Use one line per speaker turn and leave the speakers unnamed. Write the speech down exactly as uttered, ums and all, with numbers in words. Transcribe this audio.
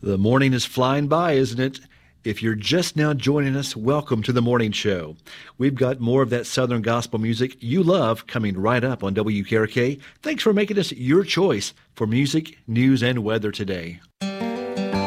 The morning is flying by, isn't it? If you're just now joining us, welcome to the morning show. We've got more of that Southern gospel music you love coming right up on W K R K. Thanks for making us your choice for music, news, and weather today.